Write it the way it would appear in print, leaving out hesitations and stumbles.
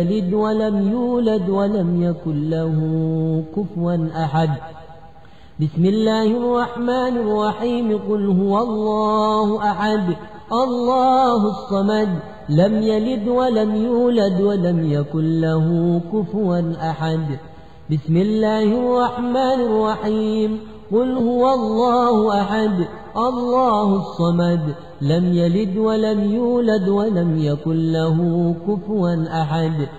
يلد ولم يولد ولم يكن له كفوا أحد. بسم الله الرحمن الرحيم. قل هو الله أحد الله الصمد لم يلد ولم يولد ولم يكن له كفوا أحد. بسم الله الرحمن الرحيم. قل هو الله أحد الله الصمد لم يلد ولم يولد ولم يكن له كفوا أحد.